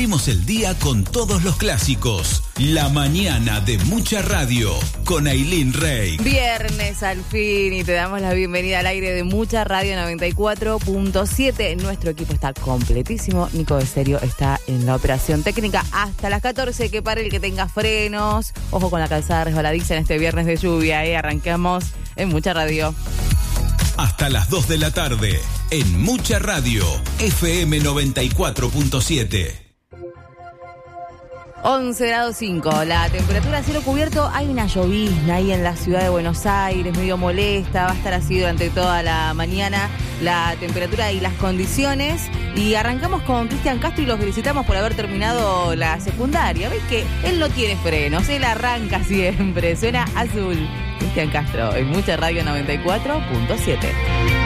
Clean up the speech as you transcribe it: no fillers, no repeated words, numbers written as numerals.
Abrimos el día con todos los clásicos. La mañana de Mucha Radio con Ailín Rey. Viernes al fin y te damos la bienvenida al aire de Mucha Radio 94.7. Nuestro equipo está completísimo. Nico de Serio está en la operación técnica hasta las 14. Que pare el que tenga frenos. Ojo con la calzada resbaladiza en este viernes de lluvia. Arrancamos en Mucha Radio. Hasta las 2 de la tarde en Mucha Radio, FM 94.7. 11 grados 5, la temperatura a cielo cubierto. Hay una llovizna ahí en la ciudad de Buenos Aires, medio molesta. Va a estar así durante toda la mañana la temperatura y las condiciones. Y arrancamos con Cristian Castro y los felicitamos por haber terminado la secundaria. ¿Ves que él no tiene frenos? Él arranca siempre. Suena azul. Cristian Castro en Mucha Radio 94.7.